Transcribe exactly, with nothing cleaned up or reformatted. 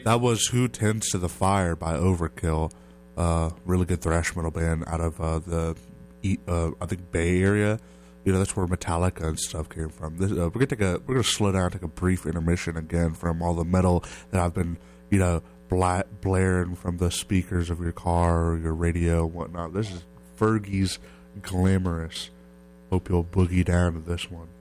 That was Who Tends to the Fire by Overkill. Uh, really good thrash metal band out of uh, the, uh, I think, Bay Area. You know, that's where Metallica and stuff came from. This, uh, we're gonna take a we're gonna slow down, take a brief intermission again from all the metal that I've been, you know, bla- blaring from the speakers of your car or your radio and whatnot. This is Fergie's Glamorous. Hope you'll boogie down to this one.